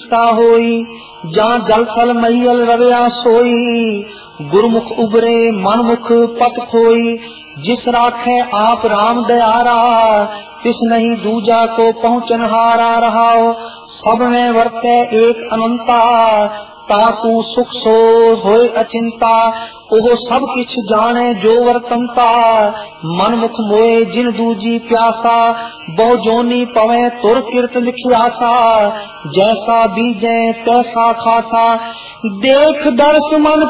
ਕੀਤਾ ਹੋਈ। ਜਾਂ ਜਲ ਥਲ ਮਹੀਲ ਰਵਿਆ सोई, गुरमुख उबरे मनमुख पत खोई। जिस राखे आप राम दयारा, तिस नहीं दूजा को पहुँचनहारा। रहाओ सब में वर्ते एक अनंता, ताकू सुख सो होए अचिंता। ओह सब किछ जाने जो वर्तनता, मनमुख मोए जिन दूजी प्यासा। बहु जोनी पवे तुर कीर्त लिखियासा, जैसा बीजे तैसा खासा। देख दर्श मन